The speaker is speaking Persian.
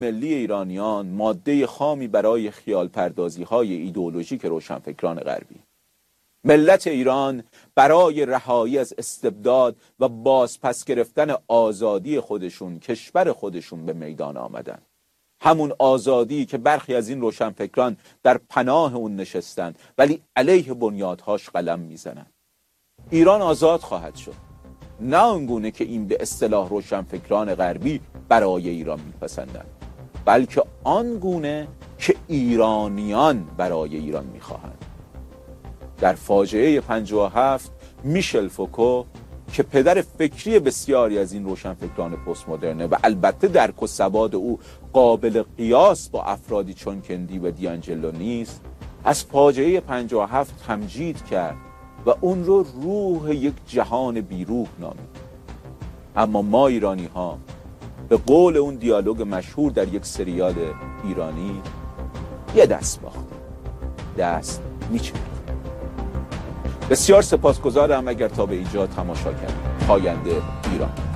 ملی ایرانیان ماده خامی برای خیال پردازی های ایدئولوژیک روشنفکران غربی. ملت ایران برای رهایی از استبداد و بازپس گرفتن آزادی خودشون، کشور خودشون به میدان آمدن. همون آزادی که برخی از این روشنفکران در پناه اون نشستن ولی علیه بنیادهاش قلم میزنن. ایران آزاد خواهد شد، نه آنگونه که این به اصطلاح روشنفکران غربی برای ایران میپسندند، بلکه آنگونه که ایرانیان برای ایران میخواهند. در فاجعه 57 میشل فوکو که پدر فکری بسیاری از این روشنفکران پست مدرنه و البته درک و سواد او قابل قیاس با افرادی چون کندی و دیانجلو نیست، از فاجعه 57 تمجید کرد و اون رو روح یک جهان بیروح نامید. اما ما ایرانی ها به قول اون دیالوگ مشهور در یک سریال ایرانی یه دست باختیم، دست میچرخیم. بسیار سپاسگزارم اگر تا به اینجا تماشا کردید. پاینده ایران.